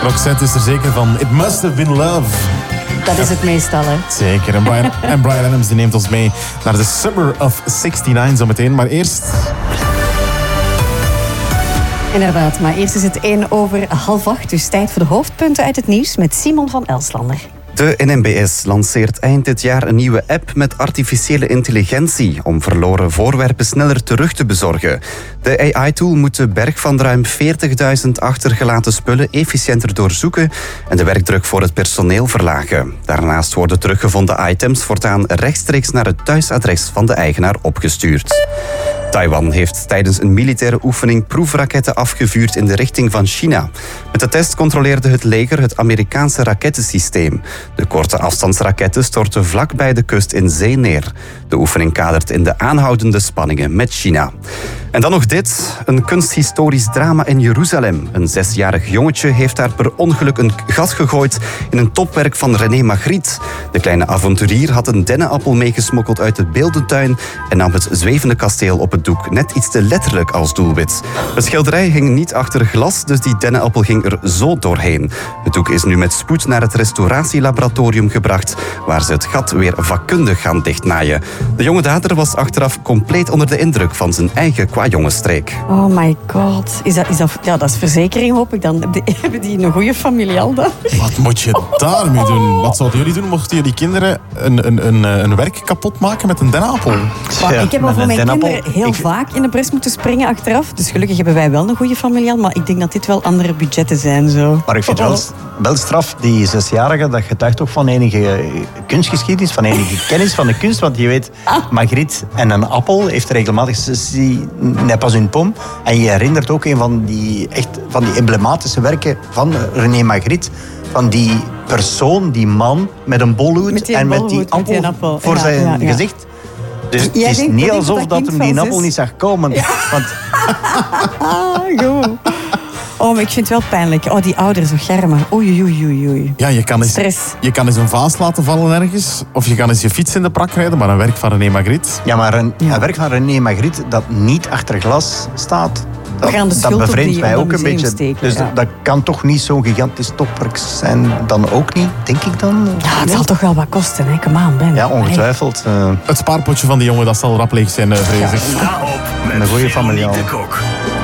Roxette is er zeker van. It must have been love. Dat is het meestal, hè. Zeker. En Bryan Adams die neemt ons mee naar de Summer of 69 zometeen. Maar eerst... Inderdaad, maar eerst is het 7:50, dus tijd voor de hoofdpunten uit het nieuws met Simon van Elslander. De NMBS lanceert eind dit jaar een nieuwe app met artificiële intelligentie om verloren voorwerpen sneller terug te bezorgen. De AI-tool moet de berg van ruim 40.000 achtergelaten spullen efficiënter doorzoeken en de werkdruk voor het personeel verlagen. Daarnaast worden teruggevonden items voortaan rechtstreeks naar het thuisadres van de eigenaar opgestuurd. Taiwan heeft tijdens een militaire oefening proefraketten afgevuurd in de richting van China. Met de test controleerde het leger het Amerikaanse rakettensysteem. De korte afstandsraketten stortten vlak bij de kust in zee neer. De oefening kadert in de aanhoudende spanningen met China. En dan nog dit. Een kunsthistorisch drama in Jeruzalem. Een 6-jarig jongetje heeft daar per ongeluk een gat gegooid in een topwerk van René Magritte. De kleine avonturier had een dennenappel meegesmokkeld uit de beeldentuin en nam het zwevende kasteel op het doek net iets te letterlijk als doelwit. Het schilderij hing niet achter glas, dus die dennenappel ging er zo doorheen. Het doek is nu met spoed naar het restauratielaboratorium gebracht, waar ze het gat weer vakkundig gaan dichtnaaien. De jonge dader was achteraf compleet onder de indruk van zijn eigen qua-jongensstreek. Oh my god. Dat is verzekering, hoop ik dan. Hebben die een goede familie al dan? Wat moet je daarmee doen? Wat zouden jullie doen mochten jullie kinderen een werk kapot maken met een dennenappel? Ja, ik heb al voor mijn kinderen heel vaak in de bres moeten springen achteraf. Dus gelukkig hebben wij wel een goede familie al. Maar ik denk dat dit wel andere budgetten zijn. Zo. Maar ik vind wel straf, die 6-jarige, dat getuigt toch van enige kunstgeschiedenis, van enige kennis van de kunst. Want je weet, Magritte en een appel heeft regelmatig n'est pas une pomme. En je herinnert ook een van die emblematische werken van René Magritte. Van die persoon, die man met een bolhoed en met die appel voor zijn gezicht. Dus het is niet alsof dat hem die appel niet zag komen. Ja. Want... Goed. Oh, maar ik vind het wel pijnlijk. Oh, die ouders, zo germen. Oei. Ja, je kan eens een vaas laten vallen ergens. Of je kan eens je fiets in de prak rijden. Maar een werk van René Magritte... Ja, maar een werk van René Magritte dat niet achter glas staat... Dat bevreemdt mij ook een beetje. Steken, dus dat kan toch niet zo'n gigantisch topwerk zijn dan ook niet, denk ik dan? Ja, het zal toch wel wat kosten, hè? Come on, Ben. Ja, ongetwijfeld. Het spaarpotje van die jongen, dat zal rap leeg zijn, vrees ik. Een goede familie al.